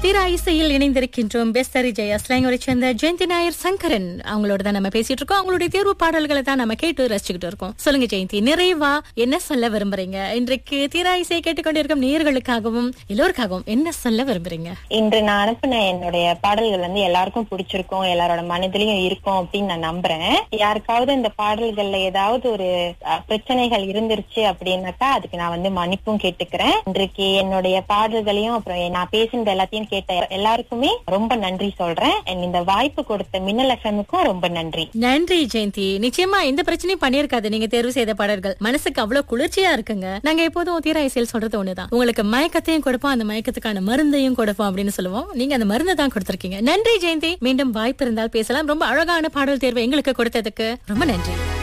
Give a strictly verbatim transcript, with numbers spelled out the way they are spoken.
தீரா இசையில் இணைந்திருக்கின்றோம். பெஸ்டரி ஜெயா ஸ்லாங்கோரை சேர்ந்த ஜெயந்தி நாயர் சங்கரன் அவங்களோட தான் நம்ம பேசிட்டு இருக்கோம். அவங்களுடைய தேர்வு பாடல்களை தான் நம்ம கேட்டு ரசிச்சுக்கிட்டு இருக்கோம். சொல்லுங்க ஜெயந்தி, நிறைவா என்ன சொல்ல விரும்புறீங்க? இன்றைக்கு தீரா இசையை கேட்டுக்கொண்டிருக்கும் நேயர்களுக்காகவும் எல்லோருக்காகவும் என்ன சொல்ல விரும்புறீங்க? இன்று நான் அனுப்பின என்னுடைய பாடல்கள் வந்து எல்லாருக்கும் பிடிச்சிருக்கும், எல்லாரோட மனதிலையும் இருக்கும் அப்படின்னு நான் நம்புறேன். யாருக்காவது இந்த பாடல்கள்ல ஏதாவது ஒரு அஹ், பிரச்சனைகள் இருந்துருச்சு அப்படின்னாக்கா அதுக்கு நான் வந்து மன்னிப்பும் கேட்டுக்கிறேன். இன்றைக்கு என்னுடைய பாடல்களையும் அப்புறம் நான் பேசினது எல்லாத்தையும் கேட்ட எல்லாருக்குமே ரொம்ப நன்றி சொல்றேன். இந்த வாய்ப்பு கொடுத்த மின்னல் எஃப்எம்முக்கும் ரொம்ப நன்றி. நன்றி ஜெயந்தி. நிச்சயமா எந்த பிரச்சனையும் பண்ணிருக்காது. நீங்க தேர்வு செய்த பாடல்கள் மனசுக்கு அவ்வளவு குளிர்ச்சியா இருக்குங்க. நாங்க எப்போதும் தீரா இசையில் சொல்றது ஒண்ணுதான், உங்களுக்கு மயக்கத்தையும் கொடுப்போம், அந்த மயக்கத்துக்கான மருந்தையும் கொடுப்போம் அப்படின்னு சொல்லுவோம். நீங்க அந்த மருந்து தான் கொடுத்திருக்கீங்க. நன்றி ஜெயந்தி. மீண்டும் வாய்ப்பு இருந்தால் பேசலாம். ரொம்ப அழகான பாடல் தேர்வு எங்களுக்கு கொடுத்ததுக்கு ரொம்ப நன்றி.